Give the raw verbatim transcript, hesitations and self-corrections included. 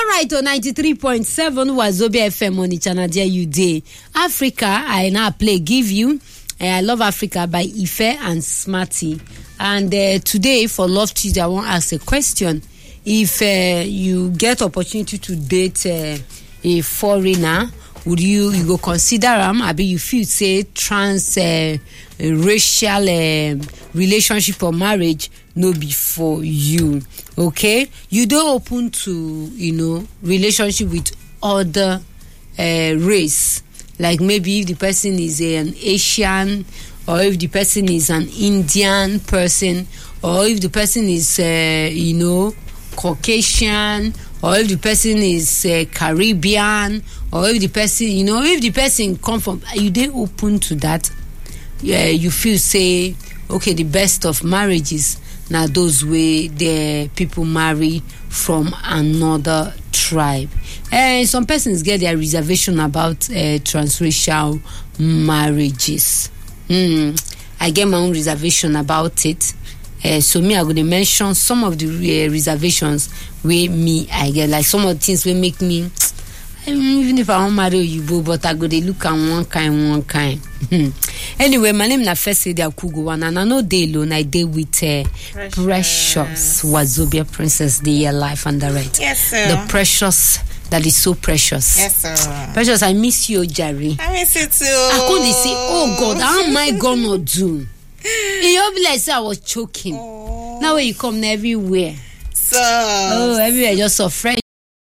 right, on ninety-three point seven Wazobia F M on the channel there you day. Africa, I now play Give You. Uh, I Love Africa by Ife and Smarty. And uh, today for Love Tuesday, I want to ask a question. If uh, you get opportunity to date uh, a foreigner, would you you go consider them? I mean, you feel say trans uh, racial uh, relationship or marriage no be for you, okay? You don't open to you know relationship with other uh, race, like maybe if the person is an Asian, or if the person is an Indian person, or if the person is uh, you know Caucasian, or if the person is uh, Caribbean, or if the person, you know, if the person come from, you dey open to that. Yeah, you feel say, okay, the best of marriages now those way the people marry from another tribe. And some persons get their reservation about uh, transracial marriages. Mm, I get my own reservation about it. Uh, so me, I going to mention some of the uh, reservations where me I get, like some of the things will make me, even if I don't marry you, but I go to look at one kind, one kind. Anyway, my name is First Lady Akugo, and I know they alone. I did with uh, Precious. Precious Wazobia Princess, the year life and the right. Yes, sir. The precious that is so precious. Yes, sir. Precious, I miss you, Jerry. I miss you too. I couldn't say, oh God, how am I gonna do? You be like say I was choking. Oh. Now when you come everywhere. So oh, everywhere just so fresh.